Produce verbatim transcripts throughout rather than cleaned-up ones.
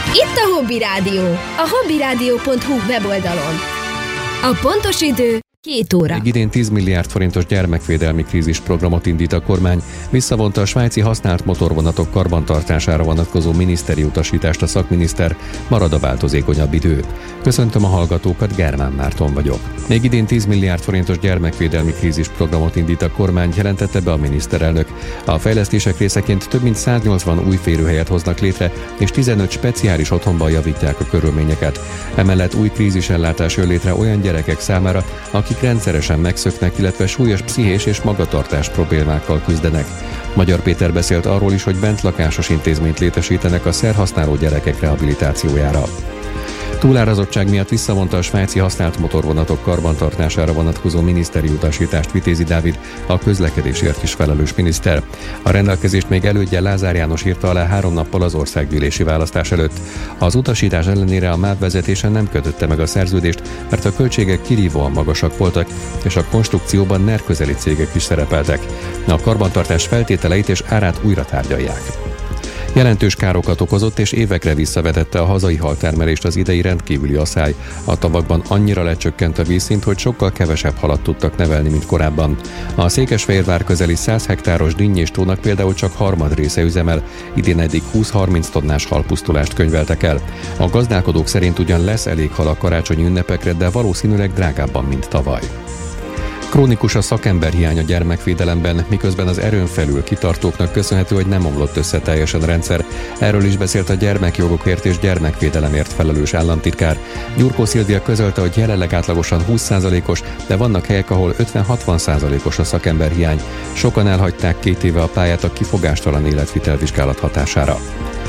Itt a Hobby Rádió, a hobbyrádió pont hu weboldalon. A pontos idő két óra. Még idén tíz milliárd forintos gyermekvédelmi krízisprogramot indít a kormány, visszavonta a svájci használt motorvonatok karbantartására vonatkozó miniszteri utasítást a szakminiszter, marad a változékonyabb idő. Köszöntöm a hallgatókat, Germán Márton vagyok. Még idén tíz milliárd forintos gyermekvédelmi krízisprogramot indít a kormány, jelentette be a miniszterelnök. A fejlesztések részeként több mint száznyolcvan új férőhelyet hoznak létre, és tizenöt speciális otthonban javítják a körülményeket. Emellett új krízisellátás jön létre olyan gyerekek számára, akik rendszeresen megszöknek, illetve súlyos pszichés és magatartás problémákkal küzdenek. Magyar Péter beszélt arról is, hogy bentlakásos intézményt létesítenek a szerhasználó gyerekek rehabilitációjára. Túlárazottság miatt visszavonta a svájci használt motorvonatok karbantartására vonatkozó miniszteri utasítást Vitézi Dávid, a közlekedésért is felelős miniszter. A rendelkezést még elődje Lázár János írta alá három nappal az országgyűlési választás előtt. Az utasítás ellenére a MÁV vezetése nem kötötte meg a szerződést, mert a költségek kirívóan magasak voltak, és a konstrukcióban NER közeli cégek is szerepeltek. A karbantartás feltételeit és árát újra tárgyalják. Jelentős károkat okozott és évekre visszavetette a hazai haltermelést az idei rendkívüli aszály. A tavakban annyira lecsökkent a vízszint, hogy sokkal kevesebb halat tudtak nevelni, mint korábban. A Székesfehérvár közeli száz hektáros Dinnyés tónak például csak harmad része üzemel, idén eddig húsz-harminc tonnás halpusztulást könyveltek el. A gazdálkodók szerint ugyan lesz elég hal a karácsonyi ünnepekre, de valószínűleg drágábban, mint tavaly. Krónikus a szakemberhiány a gyermekvédelemben, miközben az erőn felül kitartóknak köszönhető, hogy nem omlott össze teljesen a rendszer. Erről is beszélt a gyermekjogokért és gyermekvédelemért felelős államtitkár. Gyurkó Szilvia közölte, hogy jelenleg átlagosan húsz százalékos, de vannak helyek, ahol ötven-hatvan százalékos a szakemberhiány. Sokan elhagyták két éve a pályát a kifogástalan életvitelvizsgálat hatására.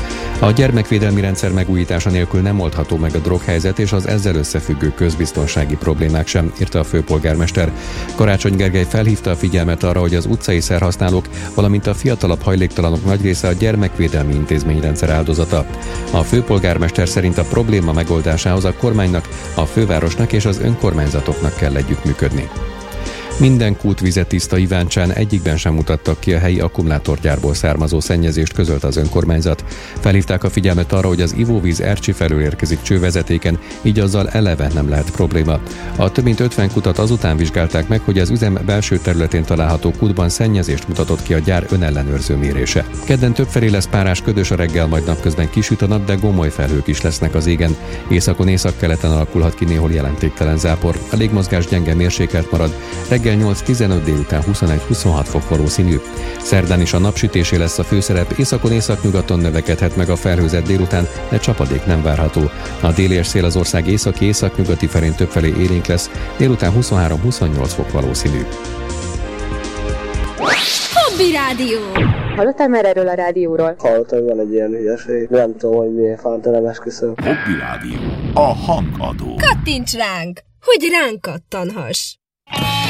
A gyermekvédelmi rendszer megújítása nélkül nem oldható meg a droghelyzet és az ezzel összefüggő közbiztonsági problémák sem, írta a főpolgármester. Karácsony Gergely felhívta a figyelmet arra, hogy az utcai szerhasználók, valamint a fiatalabb hajléktalanok nagy része a gyermekvédelmi intézményrendszer áldozata. A főpolgármester szerint a probléma megoldásához a kormánynak, a fővárosnak és az önkormányzatoknak kell együttműködni. Minden kút vize tiszta Iváncsán, egyikben sem mutattak ki a helyi akkumulátorgyárból származó szennyezést, közölte az önkormányzat. Felhívták a figyelmet arra, hogy az ivóvíz Ercsi felől érkezik csővezetéken, így azzal eleve nem lehet probléma. A több mint ötven kutat azután vizsgálták meg, hogy az üzem belső területén található kútban szennyezést mutatott ki a gyár önellenőrző mérése. Kedden többfelé lesz párás, ködös a reggel, majd napközben kisüt a nap, de gomoly felhők is lesznek az égen. Északon északkeleten alakulhat ki néhol jelentéktelen zápor. A légmozgás gyenge mérsékelt marad. Reggel nyolc-tizenöt, délután huszonegy-huszonhat fok valószínű. Szerdán is a napsütésé lesz a főszerep, északon északnyugaton növekedhet meg a felhőzet délután, de csapadék nem várható. A déli szél az ország északi északnyugati felén többfelé élénk lesz, délután huszonhárom-huszonnyolc fok valószínű. Hobby Rádió. Hallottál már erről a rádióról? Hallottam, hogy van egy ilyen hülyeség. Nem tudom, hogy miért fánta, nem esküszöm. Hobby Rádió. A hangadó. Kattints ránk, hogy ránk kattanhass.